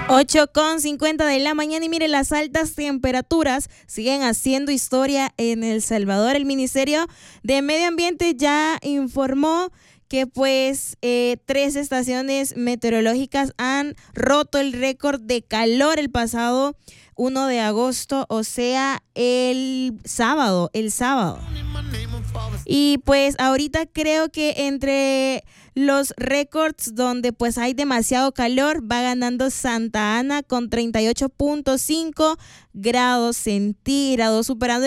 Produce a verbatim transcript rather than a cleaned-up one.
ocho con cincuenta de la mañana y mire, las altas temperaturas siguen haciendo historia en El Salvador. El Ministerio de Medio Ambiente ya informó que pues eh, tres estaciones meteorológicas han roto el récord de calor el pasado primero de agosto, o sea, el sábado, el sábado. Y pues ahorita creo que entre los récords donde pues hay demasiado calor va ganando Santa Ana con treinta y ocho punto cinco grados centígrados, superando